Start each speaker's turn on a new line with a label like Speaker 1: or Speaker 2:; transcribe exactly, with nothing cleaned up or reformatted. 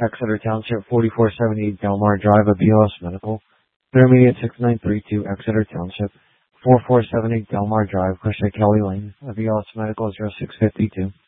Speaker 1: Exeter Township, forty-four seventy-eight Delmar Drive, Avios Medical. Intermediate six nine three two, Exeter Township, forty-four seventy-eight Delmar Drive, Cushai Kelly Lane, Avios Medical zero six five two.